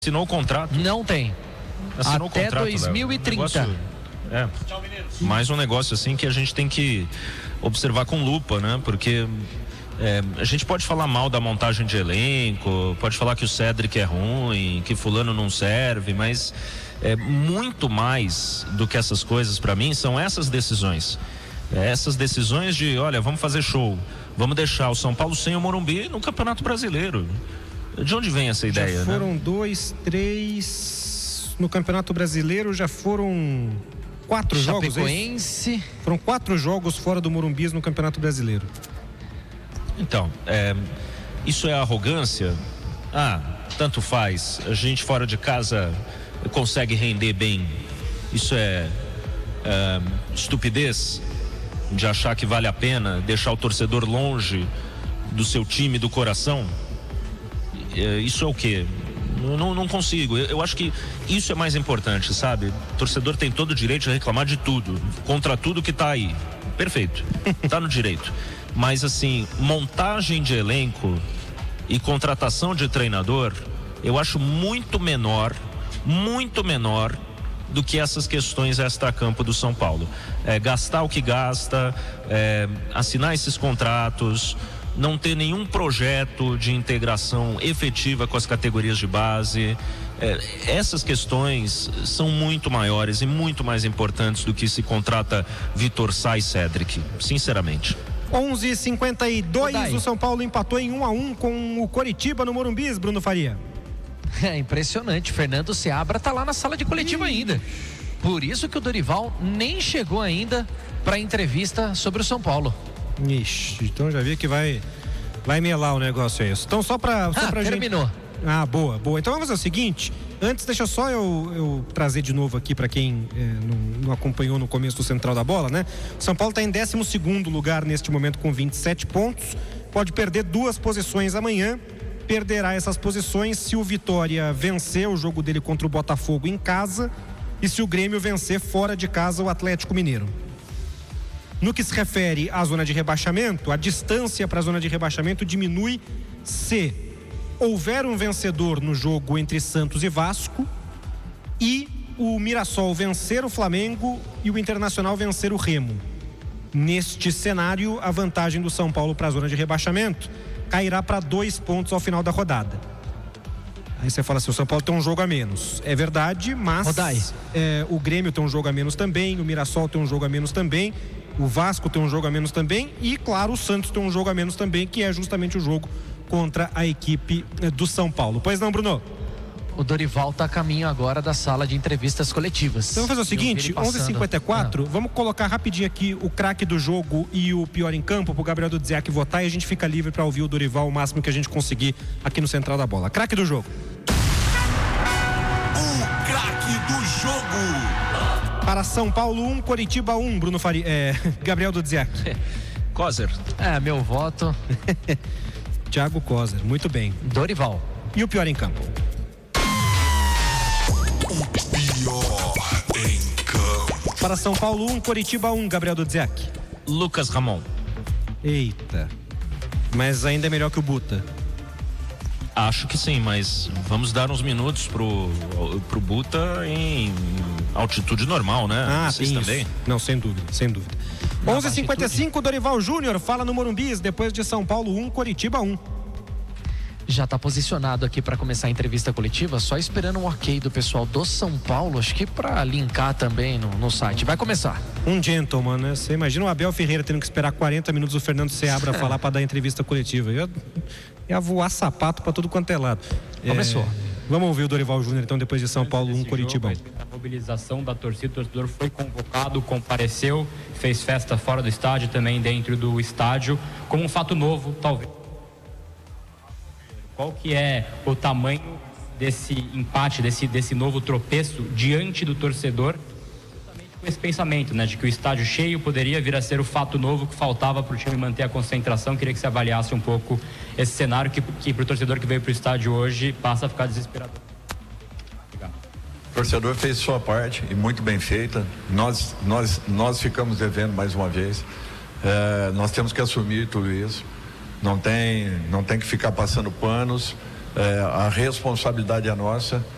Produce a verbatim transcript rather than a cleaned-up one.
Assinou o contrato? Não tem. Assinou Até o contrato, dois mil e trinta. Um é, mais um negócio assim que a gente tem que observar com lupa, né? Porque é, a gente pode falar mal da montagem de elenco, pode falar que o Cédric é ruim, que fulano não serve, mas é, muito mais do que essas coisas para mim são essas decisões. É, essas decisões de, olha, vamos fazer show, vamos deixar o São Paulo sem o Morumbi no Campeonato Brasileiro. De onde vem essa ideia, já foram né? dois, três no Campeonato Brasileiro, já foram quatro jogos. Chapecoense. Foram quatro jogos fora do Morumbi no Campeonato Brasileiro. Então, é, isso é arrogância? Ah, tanto faz. A gente fora de casa consegue render bem. Isso é, é estupidez de achar que vale a pena deixar o torcedor longe do seu time, do coração? Isso é o quê? Não, não consigo. Eu, eu acho que isso é mais importante, sabe? O torcedor tem todo o direito de reclamar de tudo, contra tudo que tá aí. Perfeito, tá no direito. Mas assim, montagem de elenco e contratação de treinador, eu acho muito menor, muito menor do que essas questões extra-campo do São Paulo. É, gastar o que gasta, é, assinar esses contratos, não ter nenhum projeto de integração efetiva com as categorias de base. É, essas questões são muito maiores e muito mais importantes do que se contrata Vitor Sá e Cédric, sinceramente. onze e cinquenta e dois, o São Paulo empatou em um a um com o Coritiba no Morumbi, Bruno Faria. É impressionante, Fernando Seabra tá lá na sala de coletiva ainda. Por isso que o Dorival nem chegou ainda para a entrevista sobre o São Paulo. Ixi, então já vi que vai vai melar o negócio aí. Então só pra, só ah, pra terminou. Gente... Ah, boa, boa. Então vamos fazer o seguinte, antes deixa só eu, eu trazer de novo aqui pra quem é, não, não acompanhou no começo do Central da Bola, né? O São Paulo tá em décimo segundo lugar neste momento com vinte e sete pontos, pode perder duas posições amanhã, perderá essas posições se o Vitória vencer o jogo dele contra o Botafogo em casa e se o Grêmio vencer fora de casa o Atlético Mineiro. No que se refere à zona de rebaixamento, a distância para a zona de rebaixamento diminui se houver um vencedor no jogo entre Santos e Vasco e o Mirassol vencer o Flamengo e o Internacional vencer o Remo. Neste cenário, a vantagem do São Paulo para a zona de rebaixamento cairá para dois pontos ao final da rodada. Aí você fala assim, o São Paulo tem um jogo a menos. É verdade, mas é, o Grêmio tem um jogo a menos também, o Mirassol tem um jogo a menos também, o Vasco tem um jogo a menos também e, claro, o Santos tem um jogo a menos também, que é justamente o jogo contra a equipe do São Paulo. Pois não, Bruno? O Dorival está a caminho agora da sala de entrevistas coletivas. Então vamos fazer o seguinte, onze e cinquenta e quatro, ah. vamos colocar rapidinho aqui o craque do jogo e o pior em campo pro Gabriel do Dziak votar e a gente fica livre para ouvir o Dorival o máximo que a gente conseguir aqui no Central da Bola. Craque do jogo. O craque do jogo. Para São Paulo um, Coritiba um, Bruno Faria, é, Gabriel do Dziak. Coser. É, meu voto. Thiago Coser, muito bem. Dorival. E o pior em campo? O pior em campo. Para São Paulo um, Coritiba um, Gabriel do Dziak. Lucas Ramon. Eita. Mas ainda é melhor que o Buta. Acho que sim, mas vamos dar uns minutos pro, pro Buta em altitude normal, né? Ah, Vocês sim, também? Isso. Não, sem dúvida, sem dúvida. onze e cinquenta e cinco, Dorival Júnior fala no Morumbi, depois de São Paulo um, Coritiba um. Já está posicionado aqui para começar a entrevista coletiva, só esperando um ok do pessoal do São Paulo, acho que para linkar também no, no site. Vai começar. Um gentleman, né? Você imagina o Abel Ferreira tendo que esperar quarenta minutos o Fernando Seabra falar para dar entrevista coletiva. Eu ia voar sapato para tudo quanto é lado. Começou. É... Vamos ouvir o Dorival Júnior então depois de São Paulo um, Coritiba um. A mobilização da torcida, o torcedor foi convocado, compareceu, fez festa fora do estádio, também dentro do estádio, como um fato novo, talvez. Qual que é o tamanho desse empate, desse, desse novo tropeço diante do torcedor? Justamente com esse pensamento, né, de que o estádio cheio poderia vir a ser o fato novo que faltava para o time manter a concentração. Queria que você avaliasse um pouco esse cenário que, que para o torcedor que veio para o estádio hoje passa a ficar desesperado. Obrigado. O torcedor fez sua parte e muito bem feita. Nós, nós, nós ficamos devendo mais uma vez. É, nós temos que assumir tudo isso. Não tem, não tem que ficar passando panos. É, a responsabilidade é nossa.